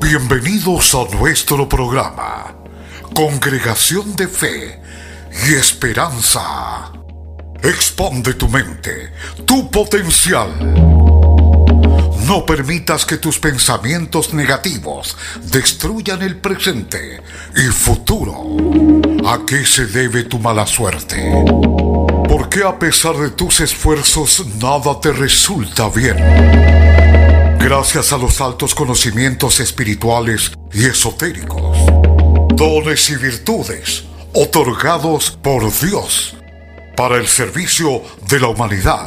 Bienvenidos a nuestro programa, Congregación de Fe y Esperanza. Expande tu mente, tu potencial. No permitas que tus pensamientos negativos destruyan el presente y futuro. ¿A qué se debe tu mala suerte? ¿Por qué a pesar de tus esfuerzos nada te resulta bien? Gracias a los altos conocimientos espirituales y esotéricos, dones y virtudes otorgados por Dios para el servicio de la humanidad,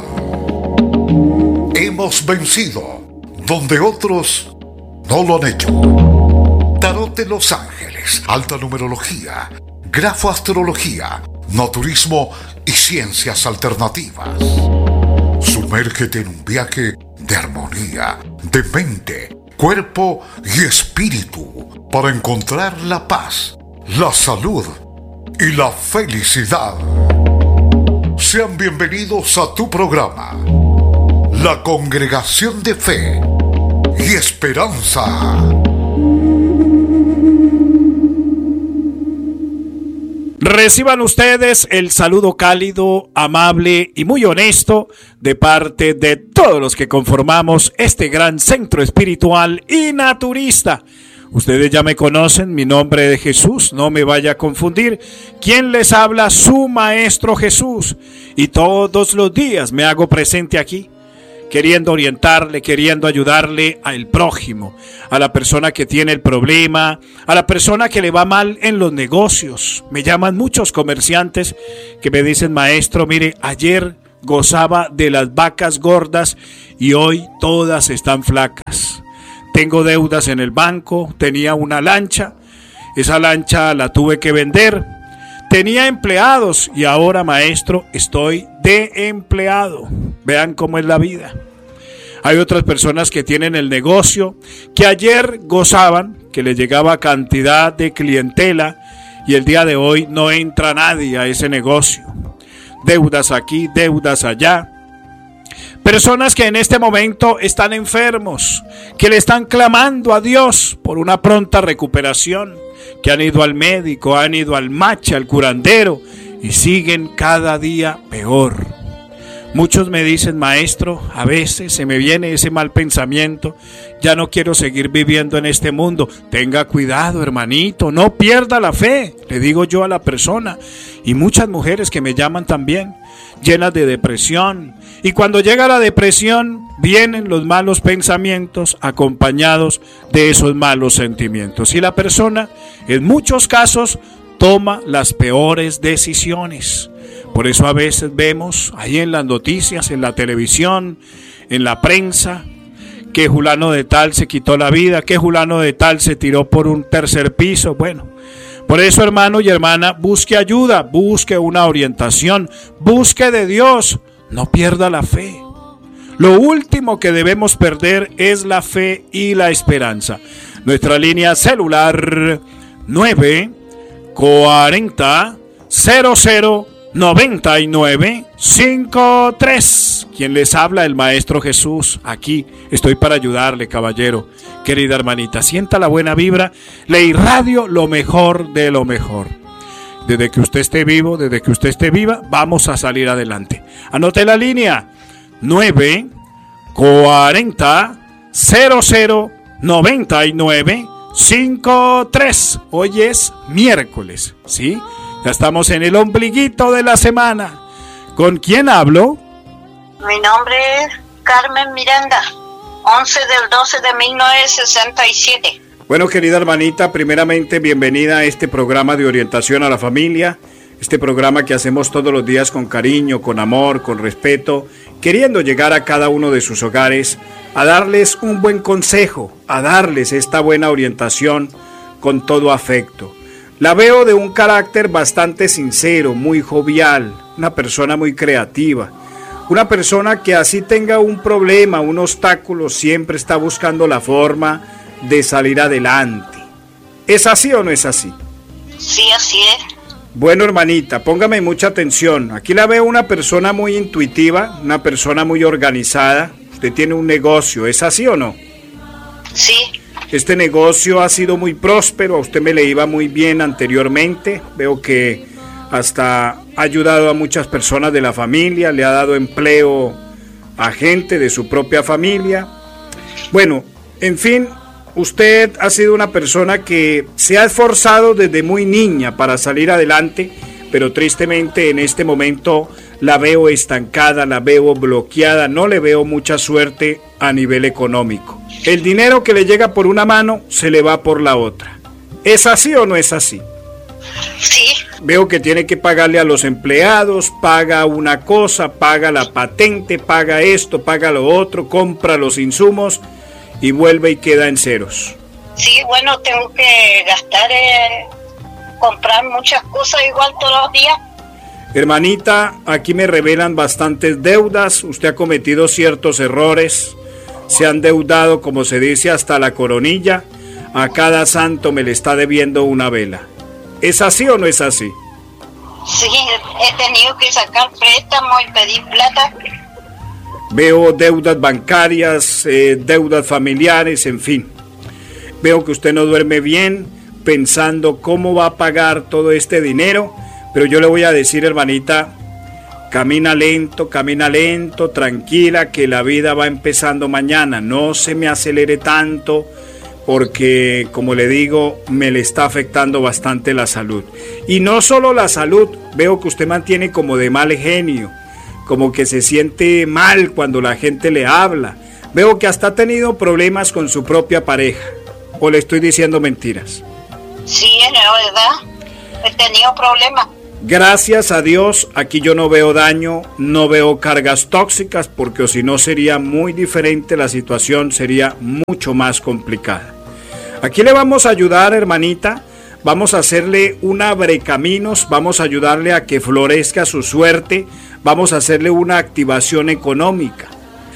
hemos vencido donde otros no lo han hecho. Tarot de los ángeles, alta numerología, grafoastrología, naturismo y ciencias alternativas. Sumérgete en un viaje de armonía, de mente, cuerpo y espíritu para encontrar la paz, la salud y la felicidad. Sean bienvenidos a tu programa, la Congregación de Fe y Esperanza. Reciban ustedes el saludo cálido, amable y muy honesto de parte de todos los que conformamos este gran centro espiritual y naturista. Ustedes ya me conocen, mi nombre es Jesús, no me vaya a confundir. ¿Quién les habla? Su Maestro Jesús. Y todos los días me hago presente aquí, queriendo orientarle, queriendo ayudarle al prójimo, a la persona que tiene el problema, a la persona que le va mal en los negocios. Me llaman muchos comerciantes que me dicen: maestro, mire, ayer gozaba de las vacas gordas y hoy todas están flacas. Tengo deudas en el banco, tenía una lancha, esa lancha la tuve que vender. Tenía empleados y ahora, maestro, estoy de empleado. Vean cómo es la vida. Hay otras personas que tienen el negocio, que ayer gozaban, que les llegaba cantidad de clientela y el día de hoy no entra nadie a ese negocio. Deudas aquí, deudas allá. Personas que en este momento están enfermos, que le están clamando a Dios por una pronta recuperación, que han ido al médico, han ido al macha, al curandero y siguen cada día peor. Muchos me dicen: maestro, a veces se me viene ese mal pensamiento, ya no quiero seguir viviendo en este mundo. Tenga cuidado, hermanito, no pierda la fe, le digo yo a la persona. Y muchas mujeres que me llaman también, llenas de depresión. Y cuando llega la depresión, vienen los malos pensamientos acompañados de esos malos sentimientos. Y la persona, en muchos casos, toma las peores decisiones. Por eso a veces vemos ahí en las noticias, en la televisión, en la prensa, que fulano de tal se quitó la vida, que fulano de tal se tiró por un tercer piso. Bueno, por eso, hermano y hermana, busque ayuda, busque una orientación, busque de Dios, no pierda la fe. Lo último que debemos perder es la fe y la esperanza. Nuestra línea celular 940 00 9953. Quien les habla, el Maestro Jesús. Aquí estoy para ayudarle, caballero. Querida hermanita, sienta la buena vibra, le irradio lo mejor de lo mejor. Desde que usted esté vivo, desde que usted esté viva, vamos a salir adelante. Anote la línea 940 00 9953. Hoy es miércoles, ¿sí? Ya estamos en el ombliguito de la semana. ¿Con quién hablo? Mi nombre es Carmen Miranda, 11 del 12 de 1967. Bueno, querida hermanita, primeramente bienvenida a este programa de orientación a la familia. Este programa que hacemos todos los días con cariño, con amor, con respeto, queriendo llegar a cada uno de sus hogares, a darles un buen consejo, a darles esta buena orientación con todo afecto. La veo de un carácter bastante sincero, muy jovial, una persona muy creativa, una persona que así tenga un problema, un obstáculo, siempre está buscando la forma de salir adelante. ¿Es así o no es así? Sí, así es. Bueno, hermanita, póngame mucha atención. Aquí la veo una persona muy intuitiva, una persona muy organizada. Usted tiene un negocio, ¿es así o no? Sí. Este negocio ha sido muy próspero, a usted me le iba muy bien anteriormente. Veo que hasta ha ayudado a muchas personas de la familia, le ha dado empleo a gente de su propia familia. Bueno, en fin, usted ha sido una persona que se ha esforzado desde muy niña para salir adelante, pero tristemente en este momento la veo estancada, la veo bloqueada, no le veo mucha suerte a nivel económico. El dinero que le llega por una mano se le va por la otra. ¿Es así o no es así? Sí. Veo que tiene que pagarle a los empleados, paga una cosa, paga la patente, paga esto, paga lo otro, compra los insumos y vuelve y queda en ceros. Sí, bueno, tengo que gastar, comprar muchas cosas igual todos los días. Hermanita, aquí me revelan bastantes deudas, usted ha cometido ciertos errores, se han deudado, como se dice, hasta la coronilla, a cada santo me le está debiendo una vela. ¿Es así o no es así? Sí, he tenido que sacar préstamos y pedir plata. Veo deudas bancarias, deudas familiares, en fin. Veo que usted no duerme bien pensando cómo va a pagar todo este dinero, pero yo le voy a decir, hermanita, camina lento, tranquila, que la vida va empezando mañana. No se me acelere tanto, porque, como le digo, me le está afectando bastante la salud. Y no solo la salud, veo que usted mantiene como de mal genio, como que se siente mal cuando la gente le habla. Veo que hasta ha tenido problemas con su propia pareja. ¿O le estoy diciendo mentiras? Sí, es verdad, he tenido problemas. Gracias a Dios, aquí yo no veo daño, no veo cargas tóxicas, porque o si no sería muy diferente, la situación sería mucho más complicada. Aquí le vamos a ayudar, hermanita, vamos a hacerle un abrecaminos, vamos a ayudarle a que florezca su suerte, vamos a hacerle una activación económica.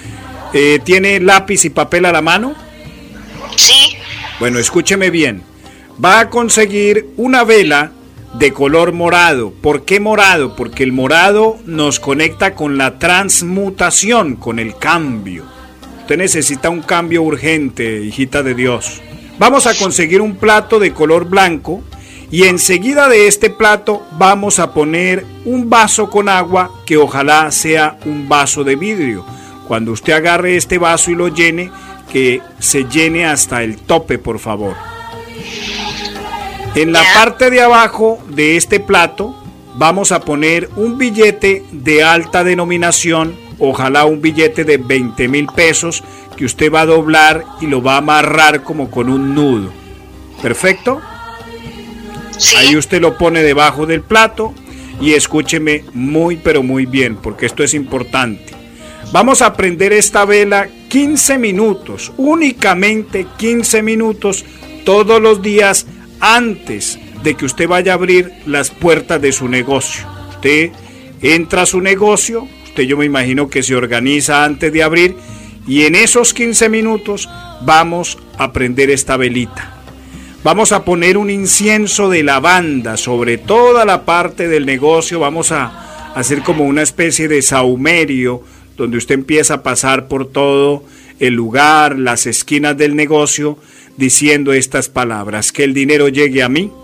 ¿Tiene lápiz y papel a la mano? Sí. Bueno, escúcheme bien, va a conseguir una vela de color morado. ¿Por qué morado? Porque el morado nos conecta con la transmutación, con el cambio. Usted necesita un cambio urgente, hijita de Dios. Vamos a conseguir un plato de color blanco y enseguida de este plato vamos a poner un vaso con agua, que ojalá sea un vaso de vidrio. Cuando usted agarre este vaso y lo llene, que se llene hasta el tope, por favor. En la parte de abajo de este plato vamos a poner un billete de alta denominación, ojalá un billete de 20,000 pesos, que usted va a doblar y lo va a amarrar como con un nudo. ¿Perfecto? Sí. Ahí usted lo pone debajo del plato y escúcheme muy pero muy bien, porque esto es importante. Vamos a prender esta vela 15 minutos, únicamente 15 minutos todos los días, antes de que usted vaya a abrir las puertas de su negocio. Usted entra a su negocio, usted, yo me imagino que se organiza antes de abrir, y en esos 15 minutos vamos a prender esta velita. Vamos a poner un incienso de lavanda sobre toda la parte del negocio. Vamos a hacer como una especie de sahumerio, donde usted empieza a pasar por todo el lugar, las esquinas del negocio, diciendo estas palabras: que el dinero llegue a mí.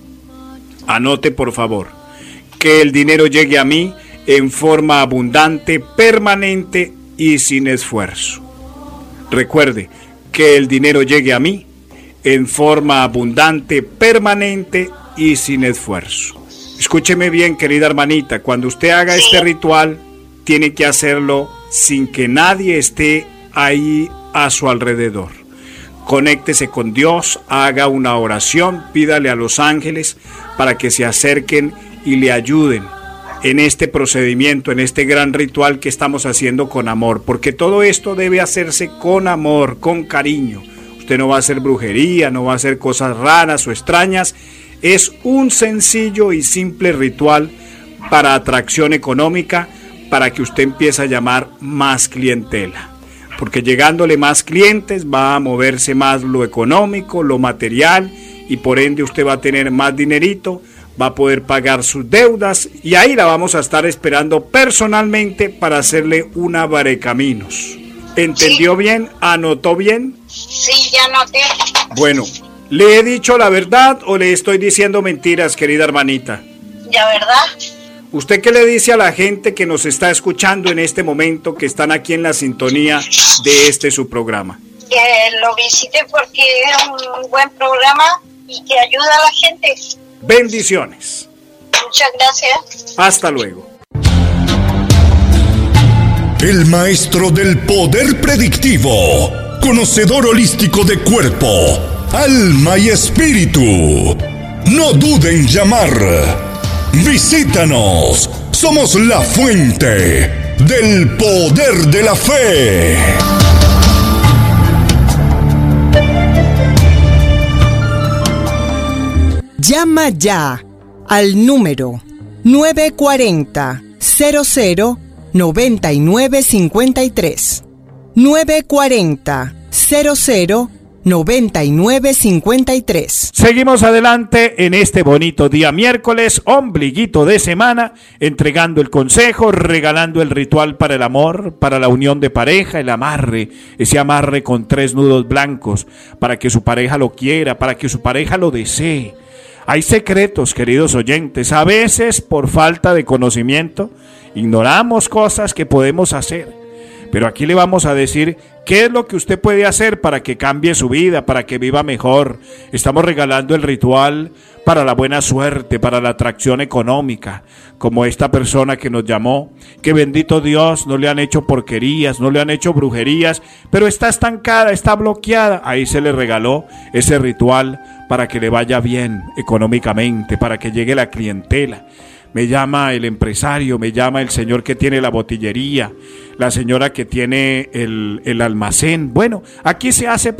Anote, por favor: que el dinero llegue a mí en forma abundante, permanente y sin esfuerzo. Recuerde: que el dinero llegue a mí en forma abundante, permanente y sin esfuerzo. Escúcheme bien, querida hermanita, cuando usted haga este ritual, tiene que hacerlo sin que nadie esté ahí a su alrededor. Conéctese con Dios, haga una oración, pídale a los ángeles para que se acerquen y le ayuden en este procedimiento, en este gran ritual que estamos haciendo con amor, porque todo esto debe hacerse con amor, con cariño. Usted no va a hacer brujería, no va a hacer cosas raras o extrañas. Es un sencillo y simple ritual para atracción económica, para que usted empiece a llamar más clientela. Porque llegándole más clientes va a moverse más lo económico, lo material, y por ende usted va a tener más dinerito, va a poder pagar sus deudas, y ahí la vamos a estar esperando personalmente para hacerle un abrecaminos. ¿Entendió bien? ¿Anotó bien? Sí, ya noté. Bueno, ¿le he dicho la verdad o le estoy diciendo mentiras, querida hermanita? ¿Ya verdad? ¿Usted qué le dice a la gente que nos está escuchando en este momento, que están aquí en la sintonía de su programa? Que lo visite porque es un buen programa y que ayuda a la gente. Bendiciones. Muchas gracias. Hasta luego. El maestro del poder predictivo, conocedor holístico de cuerpo, alma y espíritu. No dude en llamar. Visítanos. Somos la fuente del poder de la fe. Llama ya al número 940-00-9953. 940-00-9953. Seguimos adelante en este bonito día miércoles, ombliguito de semana, entregando el consejo, regalando el ritual para el amor, para la unión de pareja, el amarre, ese amarre con 3 nudos blancos, para que su pareja lo quiera, para que su pareja lo desee. Hay secretos, queridos oyentes. A veces, por falta de conocimiento, ignoramos cosas que podemos hacer. Pero aquí le vamos a decir qué es lo que usted puede hacer para que cambie su vida, para que viva mejor. Estamos regalando el ritual para la buena suerte, para la atracción económica, como esta persona que nos llamó, que bendito Dios, no le han hecho porquerías, no le han hecho brujerías, pero está estancada, está bloqueada. Ahí se le regaló ese ritual para que le vaya bien económicamente, para que llegue la clientela. Me llama el empresario, me llama el señor que tiene la botillería, la señora que tiene el almacén. Bueno, aquí se hace